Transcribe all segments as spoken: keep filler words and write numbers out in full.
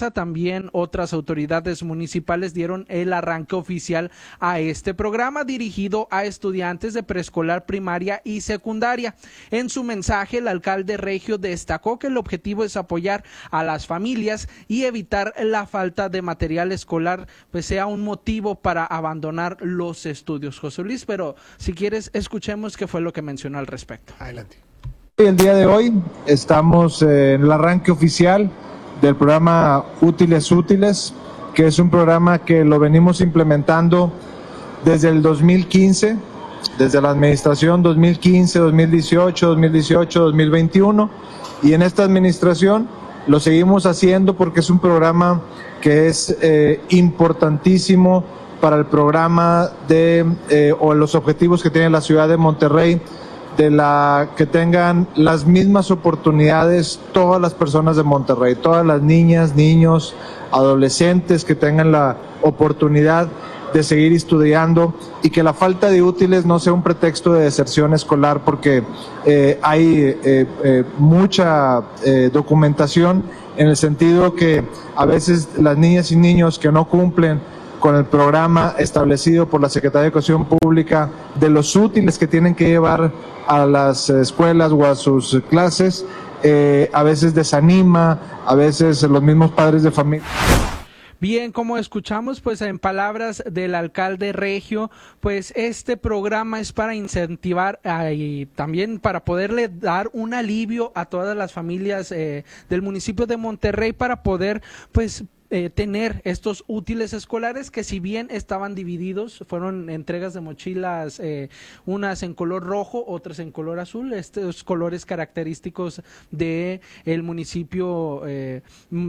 Garza, también otras autoridades municipales dieron el arranque oficial a este programa dirigido a estudiantes de preescolar, primaria y secundaria. En su mensaje, el alcalde regio destacó que el objetivo es apoyar a las familias y evitar la falta de material escolar, pues sea un motivo para abandonar los estudios. José Luis, pero si quieres, escuchemos qué fue lo que mencionó al respecto. Adelante. El día de hoy estamos en el arranque oficial del programa Útiles Útiles, que es un programa que lo venimos implementando desde el dos mil quince, desde la administración dos mil quince, dos mil dieciocho, dos mil dieciocho, dos mil veintiuno, y en esta administración lo seguimos haciendo porque es un programa que es eh, importantísimo para el programa de eh, o los objetivos que tiene la ciudad de Monterrey, de la que tengan las mismas oportunidades todas las personas de Monterrey, todas las niñas, niños, adolescentes que tengan la oportunidad de seguir estudiando y que la falta de útiles no sea un pretexto de deserción escolar, porque eh, hay eh, eh, mucha eh, documentación en el sentido que a veces las niñas y niños que no cumplen con el programa establecido por la Secretaría de Educación Pública de los útiles que tienen que llevar a las escuelas o a sus clases, eh, a veces desanima, a veces los mismos padres de familia. Bien, como escuchamos, pues en palabras del alcalde regio, pues este programa es para incentivar eh, y también para poderle dar un alivio a todas las familias eh, del municipio de Monterrey para poder, pues, Eh, tener estos útiles escolares que, si bien estaban divididos, fueron entregas de mochilas, eh, unas en color rojo, otras en color azul, estos colores característicos de el municipio eh,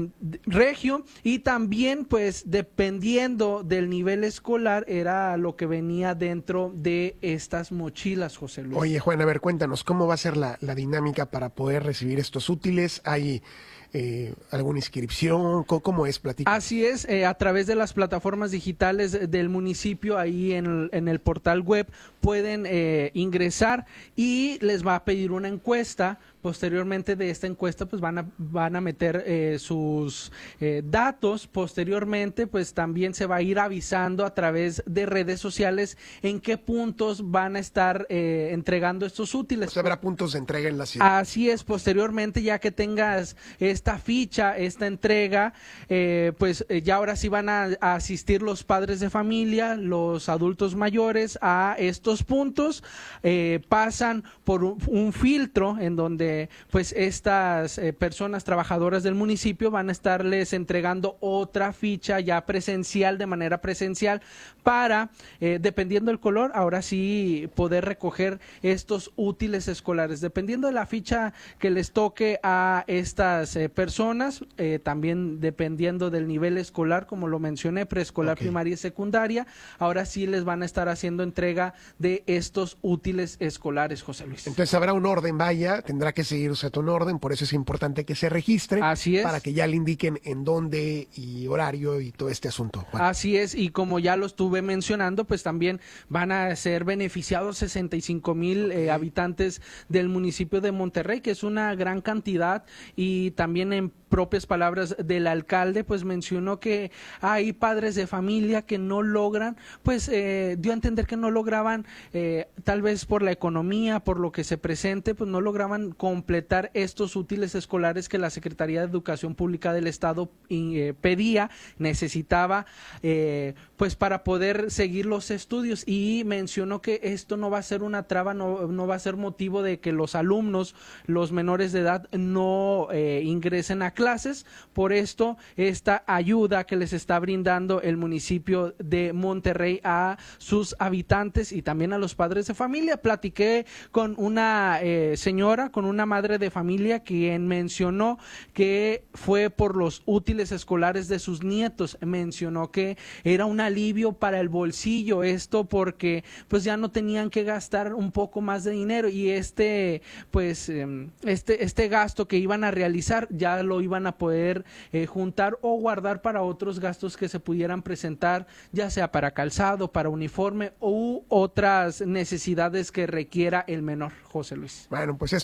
regio, y también pues dependiendo del nivel escolar era lo que venía dentro de estas mochilas, José Luis. Oye, Juan, a ver, cuéntanos, ¿cómo va a ser la, la dinámica para poder recibir estos útiles? ¿Hay Eh, alguna inscripción? ¿Cómo es? Platica. Así es, eh, a través de las plataformas digitales del municipio, ahí en el, en el portal web pueden eh, ingresar y les va a pedir una encuesta. Posteriormente de esta encuesta pues van a, van a meter eh, sus eh, datos. Posteriormente pues también se va a ir avisando a través de redes sociales en qué puntos van a estar eh, entregando estos útiles. O sea, habrá puntos de entrega en la ciudad. Así es, posteriormente ya que tengas esta ficha, esta entrega, eh, pues eh, ya ahora sí van a, a asistir los padres de familia, los adultos mayores a estos puntos, eh, pasan por un, un filtro en donde pues estas eh, personas trabajadoras del municipio van a estarles entregando otra ficha ya presencial, de manera presencial, para, eh, dependiendo del color, ahora sí poder recoger estos útiles escolares. Dependiendo de la ficha que les toque a estas eh, personas, eh, también dependiendo del nivel escolar, como lo mencioné, preescolar, okay, primaria y secundaria, ahora sí les van a estar haciendo entrega de estos útiles escolares, José Luis. Entonces habrá un orden, vaya, tendrá que seguir usted un orden, por eso es importante que se registre. Así es. Para que ya le indiquen en dónde y horario y todo este asunto, Juan. Así es, y como ya lo estuve mencionando, pues también van a ser beneficiados sesenta y cinco mil eh, habitantes del municipio de Monterrey, que es una gran cantidad, y también en propias palabras del alcalde, pues mencionó que hay padres de familia que no logran, pues eh, dio a entender que no lograban, eh, tal vez por la economía, por lo que se presente, pues no lograban completar estos útiles escolares que la Secretaría de Educación Pública del Estado eh, pedía, necesitaba, eh, pues para poder seguir los estudios, y mencionó que esto no va a ser una traba, no, no va a ser motivo de que los alumnos, los menores de edad, no eh, ingresen a clases. clases, por esto esta ayuda que les está brindando el municipio de Monterrey a sus habitantes y también a los padres de familia. Platiqué con una eh, señora, con una madre de familia, quien mencionó que fue por los útiles escolares de sus nietos. Mencionó que era un alivio para el bolsillo, esto porque pues ya no tenían que gastar un poco más de dinero, y este pues este este gasto que iban a realizar ya lo iban a poder eh, juntar o guardar para otros gastos que se pudieran presentar, ya sea para calzado, para uniforme u otras necesidades que requiera el menor, José Luis. Bueno, pues esto es importante.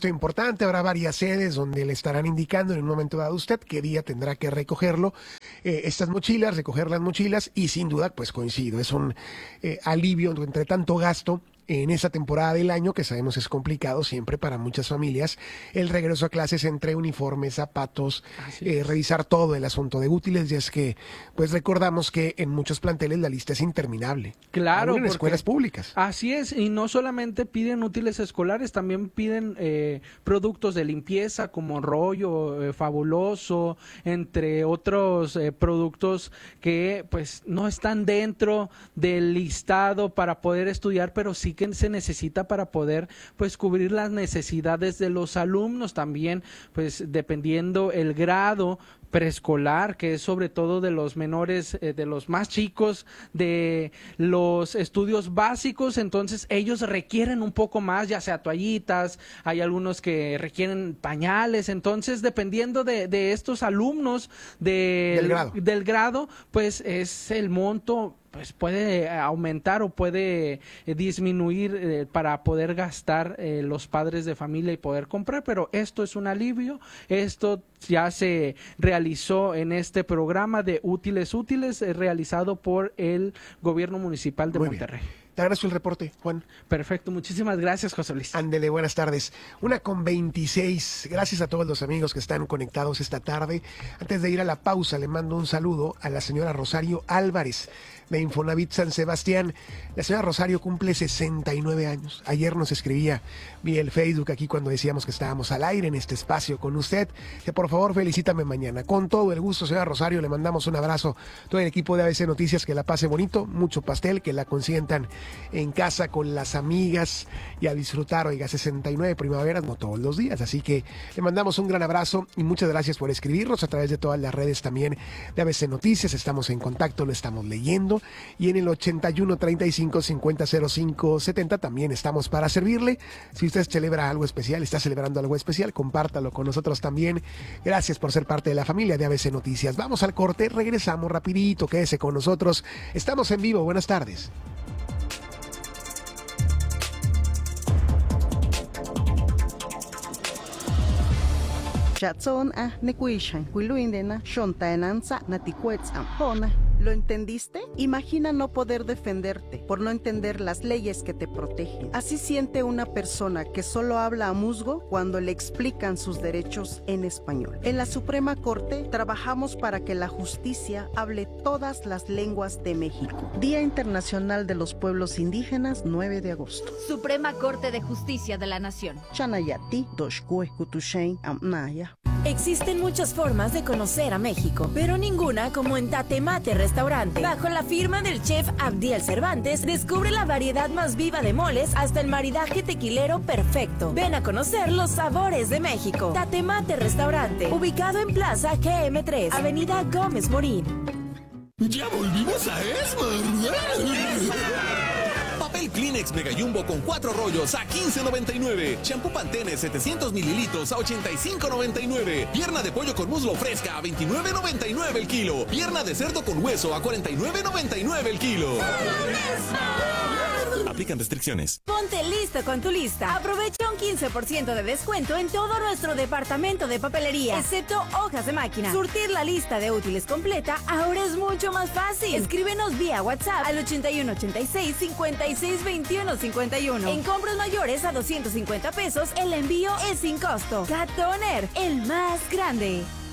restaurante, habrá varias sedes donde le estarán indicando en un momento dado usted qué día tendrá que recogerlo, eh, estas mochilas, recoger las mochilas, y sin duda, pues coincido, es un eh, alivio entre tanto gasto en esa temporada del año, que sabemos es complicado siempre para muchas familias, el regreso a clases entre uniformes, zapatos, eh, revisar todo el asunto de útiles, y es que, pues recordamos que en muchos planteles la lista es interminable. Claro, aún en escuelas públicas. Así es, y no solamente piden útiles escolares, también piden eh, productos de limpieza como Rollo, eh, Fabuloso, entre otros eh, productos que pues no están dentro del listado para poder estudiar, pero sí que se necesita para poder pues cubrir las necesidades de los alumnos. También pues dependiendo el grado preescolar, que es sobre todo de los menores, eh, de los más chicos, de los estudios básicos, entonces ellos requieren un poco más, ya sea toallitas, hay algunos que requieren pañales, entonces dependiendo de, de estos alumnos de, del, grado. del grado, pues es el monto, pues puede aumentar o puede eh, disminuir eh, para poder gastar eh, los padres de familia y poder comprar, pero esto es un alivio, esto ya se realizó en este programa de Útiles Útiles eh, realizado por el gobierno municipal de Muy Monterrey. Bien. Te agradezco el reporte, Juan. Perfecto, muchísimas gracias, José Luis. Ándele, buenas tardes. Una con veintiséis. Gracias a todos los amigos que están conectados esta tarde. Antes de ir a la pausa, le mando un saludo a la señora Rosario Álvarez de Infonavit San Sebastián. La señora Rosario cumple sesenta y nueve años. Ayer nos escribía vía el Facebook aquí cuando decíamos que estábamos al aire en este espacio con usted. Que por favor felicítame mañana. Con todo el gusto, señora Rosario, le mandamos un abrazo. Todo el equipo de A B C Noticias, que la pase bonito, mucho pastel, que la consientan en casa con las amigas y a disfrutar. Oiga, sesenta y nueve primaveras, no todos los días, así que le mandamos un gran abrazo y muchas gracias por escribirnos a través de todas las redes también de A B C Noticias. Estamos en contacto, lo estamos leyendo, y en el ochenta y uno, treinta y cinco, cincuenta, cero cinco, setenta también estamos para servirle. Si usted celebra algo especial, está celebrando algo especial, compártalo con nosotros también. Gracias por ser parte de la familia de A B C Noticias. Vamos al corte, regresamos rapidito, quédese con nosotros. Estamos en vivo, buenas tardes. Chatson a nekuishan, kuiluindena, shontaenanza, naticuetz ampona. ¿Lo entendiste? Imagina no poder defenderte por no entender las leyes que te protegen. Así siente una persona que solo habla a musgo cuando le explican sus derechos en español. En la Suprema Corte trabajamos para que la justicia hable todas las lenguas de México. Día Internacional de los Pueblos Indígenas, nueve de agosto. Suprema Corte de Justicia de la Nación. Chanayati, Doshkue, Kutushein, Amnaya. Existen muchas formas de conocer a México, pero ninguna como en Tatemate Restaurante. Bajo la firma del chef Abdiel Cervantes, descubre la variedad más viva de moles hasta el maridaje tequilero perfecto. Ven a conocer los sabores de México. Tatemate Restaurante, ubicado en Plaza G M tres, Avenida Gómez Morín. ¡Ya volvimos a Esmar! Papel Kleenex Mega Jumbo con cuatro rollos a quince noventa y nueve. Shampoo Pantene setecientos mililitros a ochenta y cinco noventa y nueve. Pierna de pollo con muslo fresca a veintinueve noventa y nueve el kilo. Pierna de cerdo con hueso a cuarenta y nueve noventa y nueve el kilo. Aplican restricciones. Ponte listo con tu lista. Aprovecha un quince por ciento de descuento en todo nuestro departamento de papelería, excepto hojas de máquina. Surtir la lista de útiles completa ahora es mucho más fácil. Escríbenos vía WhatsApp al ochenta y uno ochenta y seis, cincuenta y seis veintiuno cincuenta y uno. En compras mayores a doscientos cincuenta pesos, el envío es sin costo. Cat Toner, el más grande.